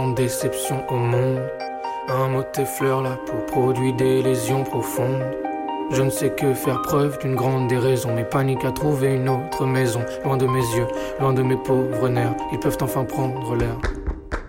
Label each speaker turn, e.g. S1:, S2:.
S1: déception au monde. Un mot t'effleure la peau, produit des lésions profondes. Je ne sais que faire preuve d'une grande déraison. Mes paniques à trouver une autre maison. Loin de mes yeux, loin de mes pauvres nerfs. Ils peuvent enfin prendre l'air.